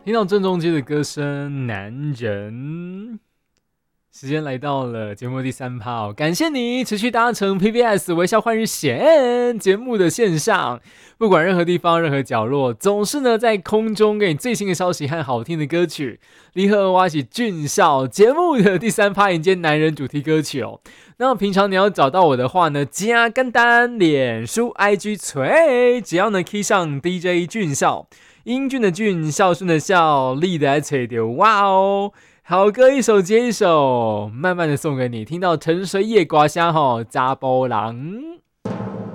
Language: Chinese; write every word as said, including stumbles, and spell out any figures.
听到郑中基的歌声《男人》，时间来到了节目第三趴哦，感谢你持续搭乘 P B S 微笑换日线节目的线上，不管任何地方、任何角落，总是呢在空中给你最新的消息和好听的歌曲。离合挖起俊少节目的第三趴迎接男人主题歌曲哦。那平常你要找到我的话呢，加简单，脸书 I G 锤，只要呢 key 上 D J 俊少，英俊的俊，孝顺的孝，力的来吹的哇哦。好歌一首接一首，慢慢的送给你。听到沉睡夜刮虾吼，查甫人。